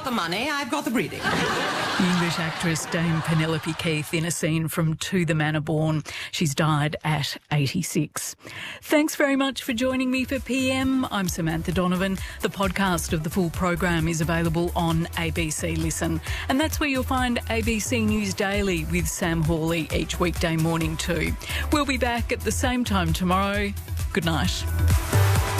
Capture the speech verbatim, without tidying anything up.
the money, I've got the breeding. The English actress Dame Penelope Keith in a scene from To the Manor Born. She's died at eighty-six. Thanks very much for joining me for P M. I'm Samantha Donovan. The podcast of the full program is available on A B C Listen. And that's where you'll find A B C News Daily with Sam Hawley each weekday morning too. We'll be back at the same time tomorrow. Good night.